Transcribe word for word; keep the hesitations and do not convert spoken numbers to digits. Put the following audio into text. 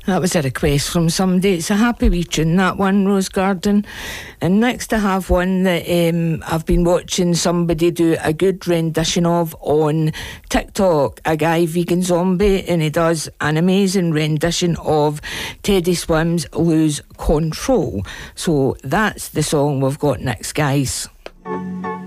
That was a request from somebody. It's a happy wee tune, that one, Rose Garden. And next I have one that um, I've been watching somebody do a good rendition of on TikTok. A guy, Vegan Zombie, and he does an amazing rendition of Teddy Swims' Lose Control. So that's the song we've got next, guys.